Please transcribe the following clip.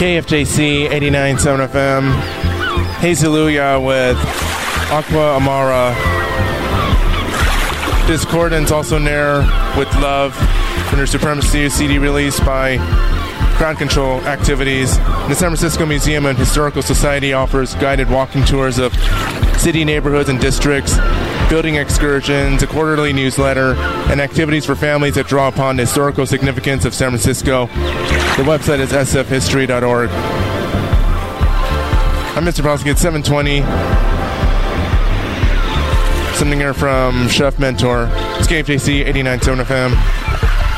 KFJC 89.7 FM. Hazeluya with Aqua Amara. Discordance also near with Love. Under Supremacy CD released by Crowd Control Activities. The San Francisco Museum and Historical Society offers guided walking tours of city neighborhoods and districts, building excursions, a quarterly newsletter, and activities for families that draw upon the historical significance of San Francisco. The website is sfhistory.org. I'm Mr. Polsky at 720. Something here from Chef Mentor. It's KFJC 89.7 FM.